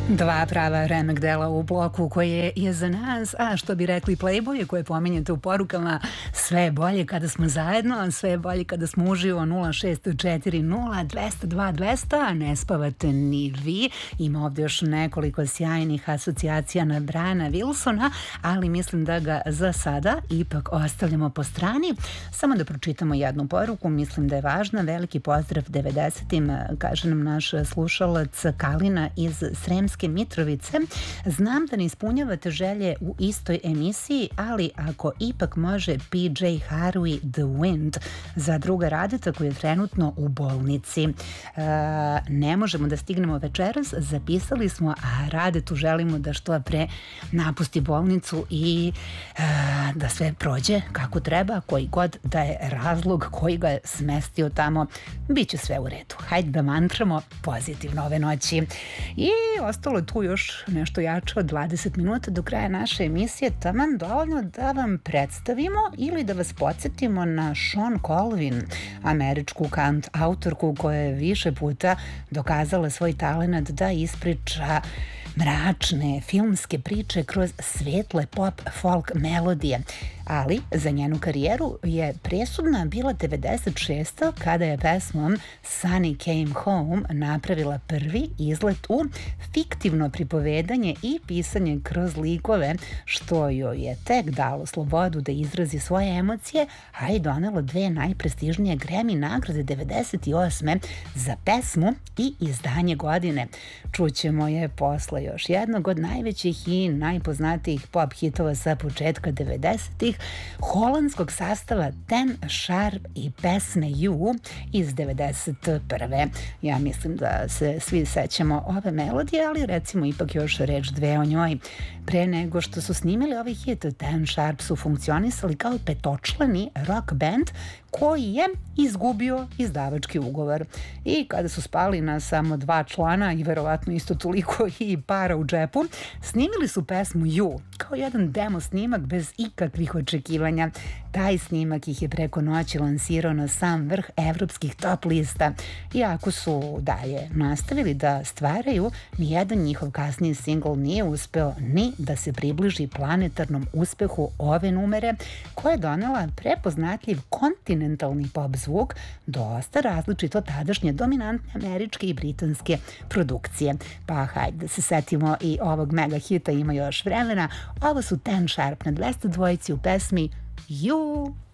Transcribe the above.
Dva prava remek dela u bloku koje je za nas, a što bi rekli Playboye koje pominjete u porukama, sve je bolje kada smo zajedno, sve je bolje kada smo uživo. 0640 202 200, a ne spavate ni vi. Ima ovdje još nekoliko sjajnih asocijacija na Briana Wilsona, ali mislim da ga za sada ipak ostavljamo po strani. Samo da pročitamo jednu poruku, mislim da je važna. Veliki pozdrav 90-im, kaže nam naš slušalac Kalina iz Sremske Mitrovice. Znam da ne ispunjavate želje u istoj emisiji, ali ako ipak može PJ Harvey The Wind za druga Radeta koji je trenutno u bolnici. Ne možemo da stignemo večeras, zapisali smo, a Radetu želimo da što pre napusti bolnicu i da sve prođe kako treba, koji god da je razlog koji ga je smestio tamo, bit će sve u redu. Hajde da mantramo pozitivno ove noći. I ostalo je tu još nešto jače od 20 minuta do kraja naše emisije, taman dovoljno da vam predstavimo ili da vas podsjetimo na Shawn Colvin, američku kant autorku koja je više puta dokazala svoj talenat da ispriča mračne filmske priče kroz svetle pop folk melodije. Ali za njenu karijeru je presudna bila 96. kada je pesmom Sunny Came Home napravila prvi izlet u fiktivno pripovedanje i pisanje kroz likove, što joj je tek dalo slobodu da izrazi svoje emocije, a i donelo dve najprestižnije Grammy nagrade 98. za pesmu i izdanje godine. Čućemo je posle još jednog od najvećih i najpoznatijih pop hitova sa početka 90-ih, holandskog sastava Ten Sharp i pesme You iz 91. Ja mislim da se svi sećamo ove melodije, ali recimo ipak još reč dve o njoj. Pre nego što su snimili ovaj hit, Ten Sharp su funkcionisali kao petočlani rock band koji je izgubio izdavački ugovor. I kada su spali na samo dva člana i verovatno isto toliko i para u džepu, snimili su pesmu You kao jedan demo snimak bez ikakvih očekivanja. Taj snimak ih je preko noći lansirao na sam vrh evropskih top lista. Iako su dalje nastavili da stvaraju, nijedan njihov kasniji singl nije uspeo ni da se približi planetarnom uspehu ove numere, koja je donela prepoznatljiv kontinentalni pop zvuk, dosta različito tadašnje dominantne američke i britanske produkcije. Pa hajde da se setimo i ovog mega hita, ima još vremena. Ovo su Ten Sharp na 202 u pesmi You.